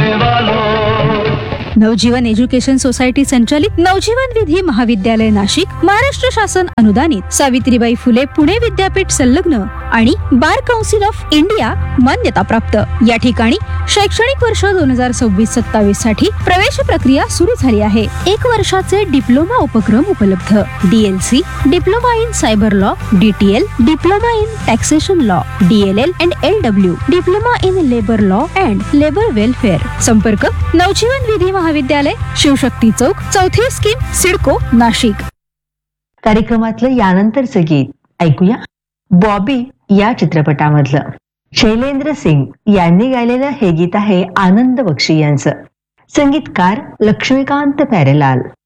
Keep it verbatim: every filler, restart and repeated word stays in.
नवजीवन education society संचालित नवजीवन विधी महाविद्यालय नाशिक, महाराष्ट्र शासन अनुदानित सावित्रीबाई फुले पुणे विद्यापीठ संलग्न आणि बार काउन्सिल ऑफ इंडिया मान्यता प्राप्त. या ठिकाणी शैक्षणिक वर्ष दोन हजार सव्वीस सत्तावीस साठी प्रवेश प्रक्रिया सुरू झाली आहे. एक वर्षाचे डिप्लोमा उपक्रम उपलब्ध. DLC, diploma in cyber law, DTL, diploma in taxation law, DLL and LW, diploma in labour law and labour welfare. संपर्क नवजीवन विधी महाविद्यालय, शिवशक्ती चौक, चौथी स्कीम, सिडको, नाशिक. कार्यक्रमातलं यानंतरचं गीत ऐकूया. बॉबी या चित्रपटामधलं. शैलेंद्र सिंग यांनी गायलेलं हे गीत आहे आनंद बक्षी यांचं. संगीतकार लक्ष्मीकांत प्यारेलाल.